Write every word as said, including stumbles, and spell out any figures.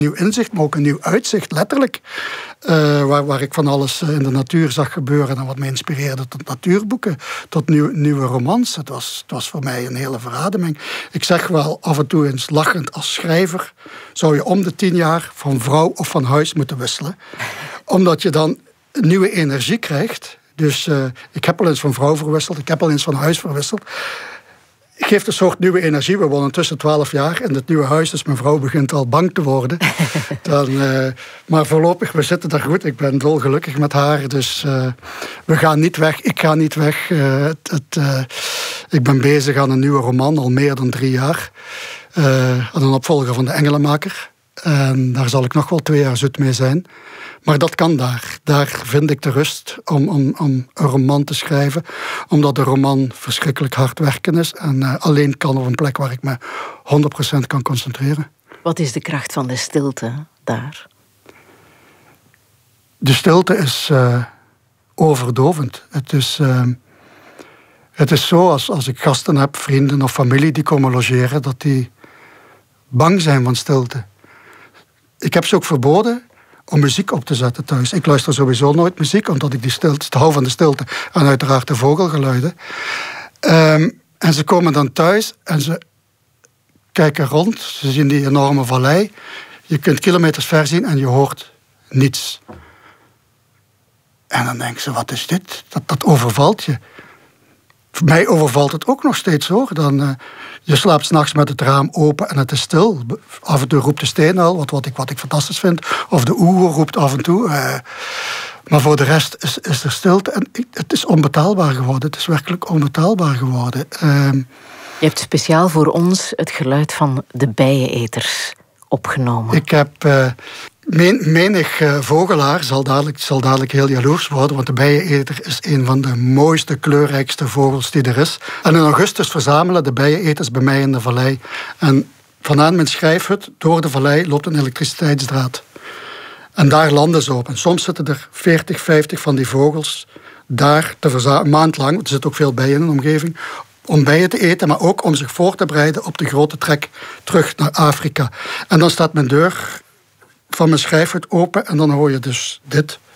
nieuw inzicht, maar ook een nieuw uitzicht, letterlijk. Uh, waar, waar ik van alles in de natuur zag gebeuren en wat me inspireerde tot natuurboeken, tot nieuw, nieuwe romans. Het was, het was voor mij een hele verademing. Ik zeg wel af en toe eens lachend, als schrijver zou je om de tien jaar van vrouw of van huis moeten wisselen. Omdat je dan nieuwe energie krijgt. Dus uh, ik heb al eens van vrouw verwisseld, ik heb al eens van huis verwisseld. Geeft een soort nieuwe energie. We wonen tussen twaalf jaar in het nieuwe huis, dus mijn vrouw begint al bang te worden. Dan, uh, maar voorlopig, we zitten daar goed. Ik ben dolgelukkig met haar, dus uh, we gaan niet weg. Ik ga niet weg. Uh, het, het, uh, ik ben bezig aan een nieuwe roman, al meer dan drie jaar. Uh, aan een opvolger van De Engelenmaker. En daar zal ik nog wel twee jaar zoet mee zijn. Maar dat kan daar. Daar vind ik de rust om, om, om een roman te schrijven. Omdat de roman verschrikkelijk hard werken is. En uh, alleen kan op een plek waar ik me honderd procent kan concentreren. Wat is de kracht van de stilte daar? De stilte is uh, overdovend. Het is, uh, het is zo als, als ik gasten heb, vrienden of familie die komen logeren, dat die bang zijn van stilte. Ik heb ze ook verboden om muziek op te zetten thuis. Ik luister sowieso nooit muziek, omdat ik die stilte, hou van de stilte en uiteraard de vogelgeluiden. Um, en ze komen dan thuis en ze kijken rond. Ze zien die enorme vallei. Je kunt kilometers ver zien en je hoort niets. En dan denken ze, wat is dit? Dat, dat overvalt je. Voor mij overvalt het ook nog steeds, hoor. Dan, uh, je slaapt 's nachts met het raam open en het is stil. Af en toe roept de steenuil, wat, wat, ik, wat ik fantastisch vind. Of de oehoe roept af en toe. Uh, maar voor de rest is, is er stilte. En het is onbetaalbaar geworden. Het is werkelijk onbetaalbaar geworden. Uh, je hebt speciaal voor ons het geluid van de bijeneters opgenomen. Ik heb... Uh, Men, menig uh, vogelaar zal dadelijk, zal dadelijk heel jaloers worden, want de bijeneter is een van de mooiste, kleurrijkste vogels die er is. En in augustus verzamelen de bijeneters bij mij in de vallei. En vanaan mijn schrijfhut, door de vallei, loopt een elektriciteitsdraad. En daar landen ze op. En soms zitten er veertig, vijftig van die vogels daar te verzamelen, een maand lang, want er zitten ook veel bijen in de omgeving, om bijen te eten, maar ook om zich voor te bereiden op de grote trek terug naar Afrika. En dan staat mijn deur van mijn schrijfhut open en dan hoor je dus dit.